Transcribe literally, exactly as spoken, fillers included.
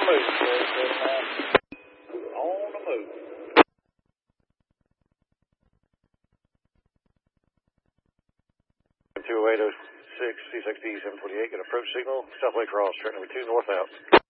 the move, Jerry seven nine. On the move. two oh eight oh six, C six D seven twenty-eight, got approach signal, Southway cross, track number two, north out.